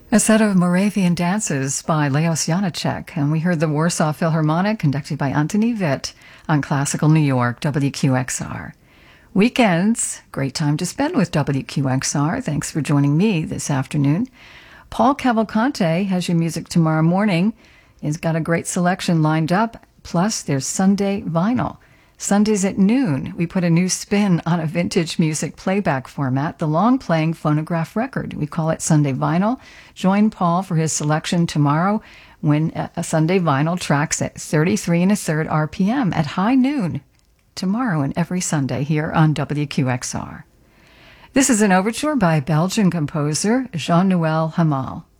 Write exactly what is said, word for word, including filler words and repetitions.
A set of Moravian dances by Leos Janáček, and we heard the Warsaw Philharmonic conducted by Antoni Witt on Classical New York, W Q X R. Weekends, great time to spend with W Q X R. Thanks for joining me this afternoon. Paul Cavalcante has your music tomorrow morning. He's got a great selection lined up. Plus, there's Sunday Vinyl. Sundays at noon, we put a new spin on a vintage music playback format, the long-playing phonograph record. We call it Sunday Vinyl. Join Paul for his selection tomorrow when a Sunday Vinyl tracks at thirty-three and a third R P M at high noon tomorrow and every Sunday here on W Q X R. This is an overture by Belgian composer Jean-Noël Hamal.